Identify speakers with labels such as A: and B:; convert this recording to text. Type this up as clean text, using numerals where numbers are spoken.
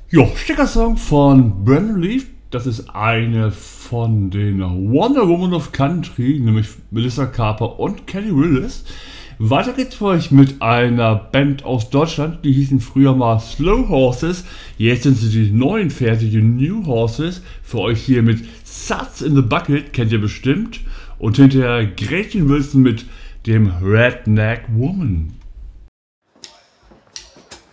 A: Jo, Stecker-Song von Brandon Leaf. Das ist eine von den Wonder Woman of Country, nämlich Melissa Carper und Kelly Willis. Weiter geht's für euch mit einer Band aus Deutschland, die hießen früher mal Slow Horses. Jetzt sind sie die neuen Pferde, die New Horses. Für euch hier mit Suds in the Bucket, kennt ihr bestimmt. Und hinterher Gretchen Wilson mit dem Redneck Woman.